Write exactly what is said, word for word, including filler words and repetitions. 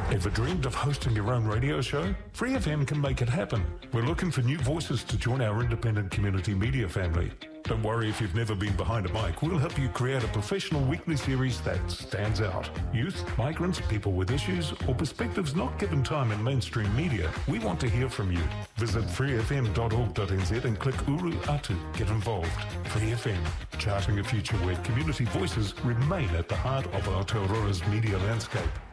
Ever dreamed of hosting your own radio show? Free F M can make it happen. We're looking for new voices to join our independent community media family. Don't worry if you've never been behind a mic. We'll help you create a professional weekly series that stands out. Youth, migrants, people with issues, or perspectives not given time in mainstream media. We want to hear from you. Visit free f m dot org dot n z and click Uru Atu. Get involved. Free F M, charting a future where community voices remain at the heart of Aotearoa's media landscape.